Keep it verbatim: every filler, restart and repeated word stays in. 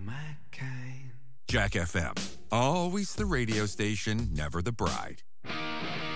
Jack F M. Always the radio station, never the bride.